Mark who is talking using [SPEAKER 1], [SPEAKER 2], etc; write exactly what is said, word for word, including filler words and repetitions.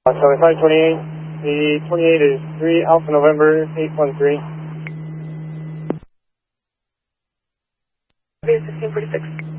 [SPEAKER 1] Charlie five twenty-eight, the twenty-eight is three Alpha November eight one three.
[SPEAKER 2] sixteen forty-six.